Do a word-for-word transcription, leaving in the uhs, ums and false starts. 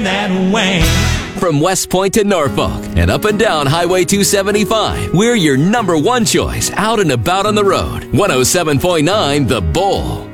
that wang. From West Point to Norfolk and up and down Highway two seventy-five, we're your number one choice out and about on the road. one oh seven point nine The Bull.